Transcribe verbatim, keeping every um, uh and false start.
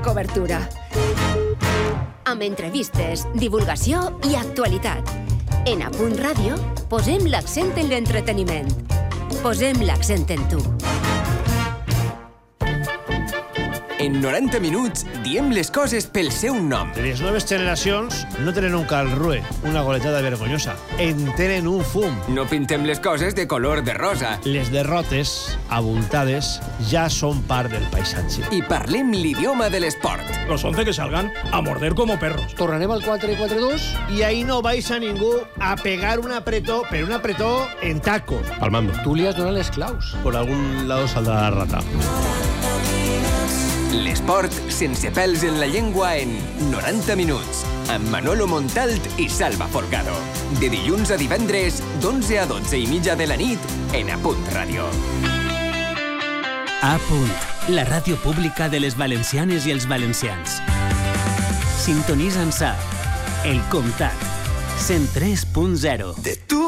cobertura. Amb entrevistes, divulgació i actualitat. En A Punt Ràdio posem l'accent en l'entreteniment. Posem l'accent en tu. En noranta minuts diem les coses pel seu nom. Les noves generacions no tenen un calrue, una goletada vergonyosa. En tenen un fum. No pintem les coses de color de rosa. Les derrotes, abultades, ja són part del paisatge. I parlem l'idioma de l'esport. Los once que salgan a morder como perros. Tornarem al quatre quatre dos i ahí no vais a ningú a pegar un apretó, pero un apretó en tacos. Palmando. Tu li has donat les claus. Por algún lado saldrá la rata. L'esport sense pèls en la llengua en noranta minuts, amb Manolo Montalt i Salva Folgado. De dilluns a divendres, d'onze a dotze i mitja de la nit, en A Punt Ràdio. A Punt, la ràdio pública de les valencianes i els valencians. Sintonitza'ns a El Comtat, cent tres punt zero. De tu